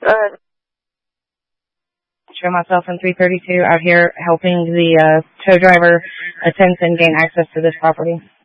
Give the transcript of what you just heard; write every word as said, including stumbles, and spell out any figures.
Good. Show myself in three thirty-two out here helping the uh, tow driver attempt and gain access to this property.